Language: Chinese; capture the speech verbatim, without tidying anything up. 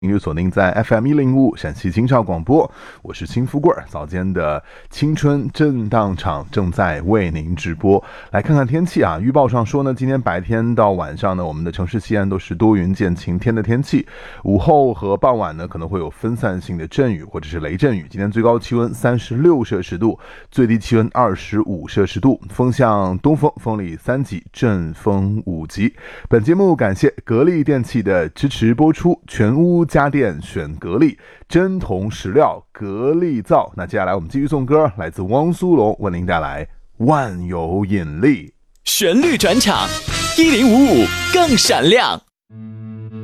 音乐锁定在 F M 一零五陕西青少广播，我是青富贵儿。早间的青春震荡场正在为您直播。来看看天气啊，预报上说呢，今天白天到晚上呢，我们的城市西安都是多云见晴天的天气，午后和傍晚呢可能会有分散性的阵雨或者是雷阵雨。今天最高气温三十六摄氏度，最低气温二十五摄氏度，风向东风，风力三级，阵风五级。本节目感谢格力电器的支持播出，全屋家电选格力，真铜实料格力造。那接下来我们继续送歌，来自汪苏泷为您带来万有引力。 旋律转场，一零五五更闪亮。